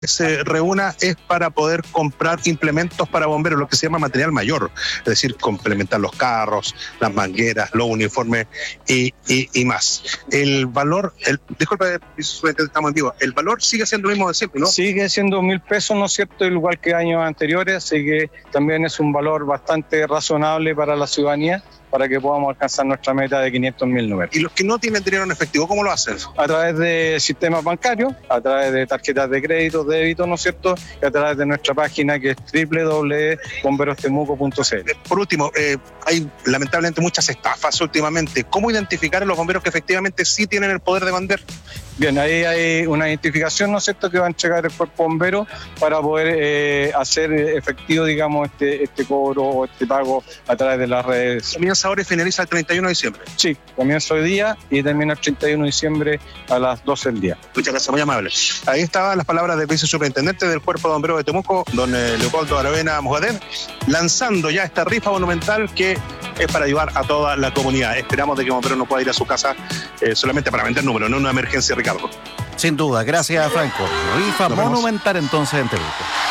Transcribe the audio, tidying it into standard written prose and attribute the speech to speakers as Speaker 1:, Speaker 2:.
Speaker 1: se reúna es para poder comprar implementos para bomberos, lo que se llama material mayor, es decir, complementar los carros, las mangueras, los uniformes y más. El valor, disculpe, estamos en vivo, el valor sigue siendo el mismo de siempre, ¿no?
Speaker 2: Sigue siendo 1.000 pesos, ¿no es cierto?, igual que años anteriores, así que también es un valor bastante razonable para la ciudadanía, para que podamos alcanzar nuestra meta de 500.000 números.
Speaker 1: ¿Y los que no tienen dinero en efectivo, cómo lo hacen?
Speaker 2: A través de sistemas bancarios, a través de tarjetas de crédito, débito, ¿no es cierto?, y a través de nuestra página que es www.bomberostemuco.cl.
Speaker 1: Por último, hay lamentablemente muchas estafas últimamente. ¿Cómo identificar a los bomberos que efectivamente sí tienen el poder de vender?
Speaker 2: Bien, ahí hay una identificación, ¿no es cierto?, que va a entregar el cuerpo bombero para poder hacer efectivo, digamos, este cobro o este pago a través de las redes.
Speaker 1: ¿Comienza ahora y finaliza el 31 de diciembre?
Speaker 2: Sí, comienza hoy día y termina el 31 de diciembre a las 12 del día.
Speaker 1: Muchas gracias, muy amable. Ahí estaban las palabras del vicesuperintendente del Cuerpo de Bomberos de Temuco, don Leopoldo Aravena Mojadet, lanzando ya esta rifa monumental que es para ayudar a toda la comunidad. Esperamos de que Bombero no pueda ir a su casa solamente para vender números, no una emergencia, Ricardo.
Speaker 3: Sin duda, gracias, Franco. Rifa monumental entonces en Temuco.